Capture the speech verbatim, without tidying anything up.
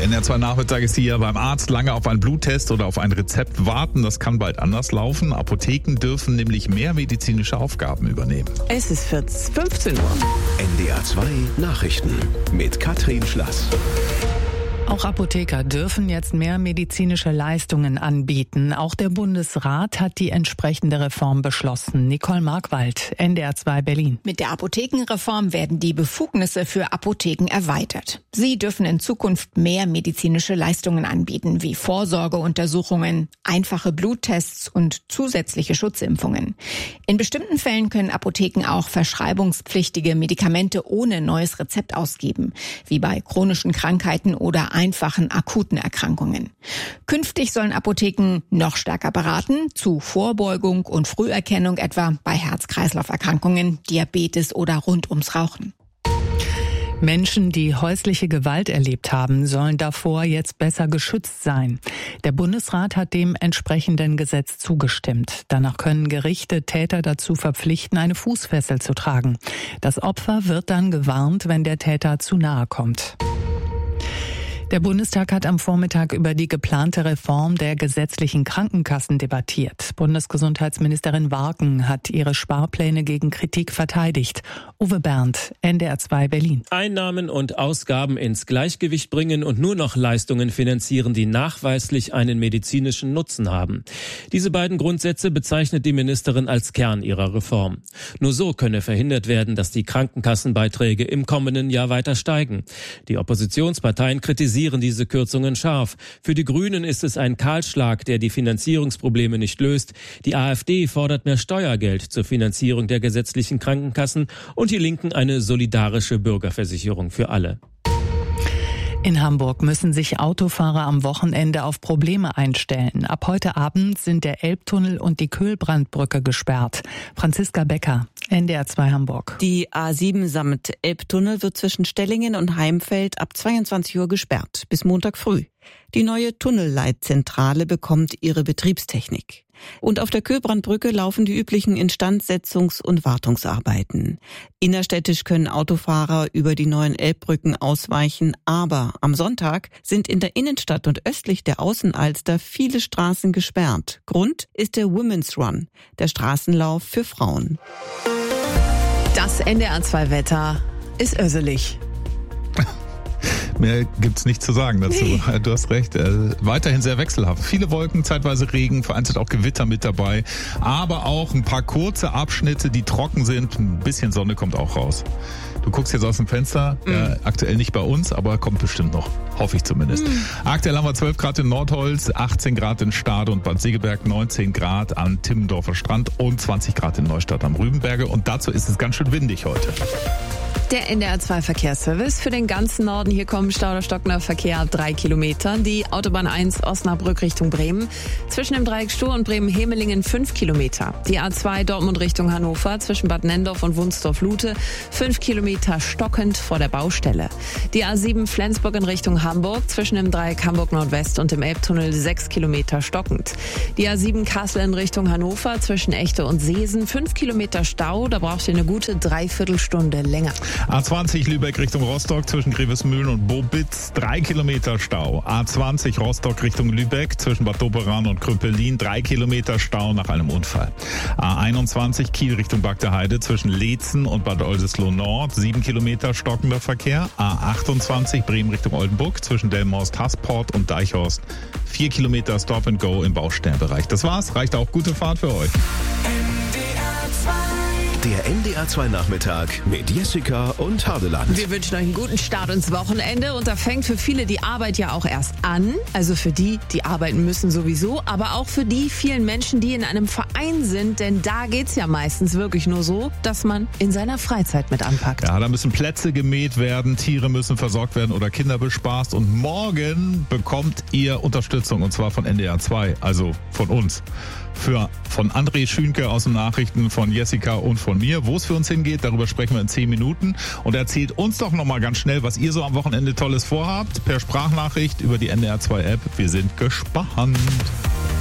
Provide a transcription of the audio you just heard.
N R zwei Nachmittag ist hier beim Arzt. Lange auf einen Bluttest oder auf ein Rezept warten, das kann bald anders laufen. Apotheken dürfen nämlich mehr medizinische Aufgaben übernehmen. Es ist fünfzehn Uhr. N D R zwei Nachrichten mit Katrin Schlass. Auch Apotheker dürfen jetzt mehr medizinische Leistungen anbieten. Auch der Bundesrat hat die entsprechende Reform beschlossen. Nicole Markwald, N D R zwei Berlin. Mit der Apothekenreform werden die Befugnisse für Apotheken erweitert. Sie dürfen in Zukunft mehr medizinische Leistungen anbieten, wie Vorsorgeuntersuchungen, einfache Bluttests und zusätzliche Schutzimpfungen. In bestimmten Fällen können Apotheken auch verschreibungspflichtige Medikamente ohne neues Rezept ausgeben, wie bei chronischen Krankheiten oder einfachen akuten Erkrankungen. Künftig sollen Apotheken noch stärker beraten zu Vorbeugung und Früherkennung, etwa bei Herz-Kreislauf-Erkrankungen, Diabetes oder rund ums Rauchen. Menschen, die häusliche Gewalt erlebt haben, sollen davor jetzt besser geschützt sein. Der Bundesrat hat dem entsprechenden Gesetz zugestimmt. Danach können Gerichte Täter dazu verpflichten, eine Fußfessel zu tragen. Das Opfer wird dann gewarnt, wenn der Täter zu nahe kommt. Der Bundestag hat am Vormittag über die geplante Reform der gesetzlichen Krankenkassen debattiert. Bundesgesundheitsministerin Warken hat ihre Sparpläne gegen Kritik verteidigt. Uwe Berndt, N D R zwei Berlin. Einnahmen und Ausgaben ins Gleichgewicht bringen und nur noch Leistungen finanzieren, die nachweislich einen medizinischen Nutzen haben. Diese beiden Grundsätze bezeichnet die Ministerin als Kern ihrer Reform. Nur so könne verhindert werden, dass die Krankenkassenbeiträge im kommenden Jahr weiter steigen. Die Oppositionsparteien kritisieren diese Kürzungen scharf. Für die Grünen ist es ein Kahlschlag, der die Finanzierungsprobleme nicht löst. Die AfD fordert mehr Steuergeld zur Finanzierung der gesetzlichen Krankenkassen und die Linken eine solidarische Bürgerversicherung für alle. In Hamburg müssen sich Autofahrer am Wochenende auf Probleme einstellen. Ab heute Abend sind der Elbtunnel und die Köhlbrandbrücke gesperrt. Franziska Becker, N D R zwei Hamburg. Die A sieben samt Elbtunnel wird zwischen Stellingen und Heimfeld ab zweiundzwanzig Uhr gesperrt, bis Montag früh. Die neue Tunnelleitzentrale bekommt ihre Betriebstechnik. Und auf der Köhlbrandbrücke laufen die üblichen Instandsetzungs- und Wartungsarbeiten. Innerstädtisch können Autofahrer über die neuen Elbbrücken ausweichen, aber am Sonntag sind in der Innenstadt und östlich der Außenalster viele Straßen gesperrt. Grund ist der Women's Run, der Straßenlauf für Frauen. Das N D R zwei Wetter ist öselig. Mehr gibt's nicht zu sagen dazu. Nee. Du hast recht. Äh, weiterhin sehr wechselhaft. Viele Wolken, zeitweise Regen, vereinzelt auch Gewitter mit dabei. Aber auch ein paar kurze Abschnitte, die trocken sind. Ein bisschen Sonne kommt auch raus. Du guckst jetzt aus dem Fenster. Mm. Äh, aktuell nicht bei uns, aber kommt bestimmt noch. Hoffe ich zumindest. Mm. Aktuell haben wir zwölf Grad in Nordholz, achtzehn Grad in Stade und Bad Segeberg, neunzehn Grad am Timmendorfer Strand und zwanzig Grad in Neustadt am Rübenberge. Und dazu ist es ganz schön windig heute. Der N D R zwei Verkehrsservice für den ganzen Norden. Hier kommen Stauder-Stockner Verkehr ab drei Kilometer. Die Autobahn eins Osnabrück Richtung Bremen. Zwischen dem Dreieck Stur und Bremen-Hemelingen fünf Kilometer. Die A zwei Dortmund Richtung Hannover zwischen Bad Nendorf und Wunsdorf-Lute fünf Kilometer stockend vor der Baustelle. Die A sieben Flensburg in Richtung Hamburg zwischen dem Dreieck Hamburg Nordwest und dem Elbtunnel sechs Kilometer stockend. Die A sieben Kassel in Richtung Hannover zwischen Echte und Seesen fünf Kilometer Stau. Da braucht ihr eine gute Dreiviertelstunde länger. A zwanzig Lübeck Richtung Rostock zwischen Grevesmühlen und Bobitz, drei Kilometer Stau. A zwanzig Rostock Richtung Lübeck zwischen Bad Doberan und Krüppelin, drei Kilometer Stau nach einem Unfall. A einundzwanzig Kiel Richtung Bagdeheide zwischen Leetzen und Bad Oldesloe Nord, sieben Kilometer stockender Verkehr. A achtundzwanzig Bremen Richtung Oldenburg zwischen Delmhorst Hasport und Deichhorst, vier Kilometer Stop and Go im Baustellenbereich. Das war's, reicht auch. Gute Fahrt für euch. Der N D R zwei Nachmittag mit Jessica und Hardeland. Wir wünschen euch einen guten Start ins Wochenende und da fängt für viele die Arbeit ja auch erst an. Also für die, die arbeiten müssen sowieso, aber auch für die vielen Menschen, die in einem Verein sind, denn da geht's ja meistens wirklich nur so, dass man in seiner Freizeit mit anpackt. Ja, da müssen Plätze gemäht werden, Tiere müssen versorgt werden oder Kinder bespaßt und morgen bekommt ihr Unterstützung und zwar von N D R zwei, also von uns. Für, von André Schünke aus den Nachrichten, von Jessica und von mir. Wo es für uns hingeht, darüber sprechen wir in zehn Minuten. Und erzählt uns doch nochmal ganz schnell, was ihr so am Wochenende Tolles vorhabt. Per Sprachnachricht über die N D R zwei App. Wir sind gespannt.